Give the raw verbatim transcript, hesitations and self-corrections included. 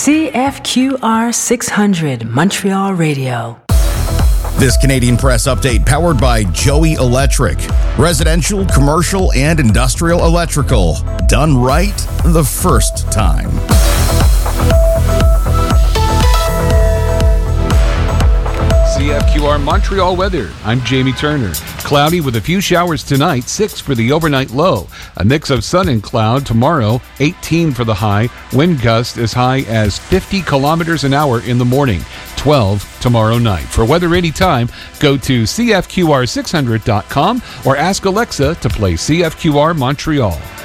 C F Q R six hundred Montreal Radio. This Canadian Press update powered by Joey Electric. Residential, commercial, and industrial electrical. Done right the first time. C F Q R Montreal weather. I'm Jamie Turner. Cloudy with a few showers tonight, six for the overnight low. A mix of sun and cloud tomorrow, eighteen for the high. Wind gust as high as fifty kilometers an hour in the morning, twelve tomorrow night. For weather anytime, go to C F Q R six hundred dot com or ask Alexa to play C F Q R Montreal.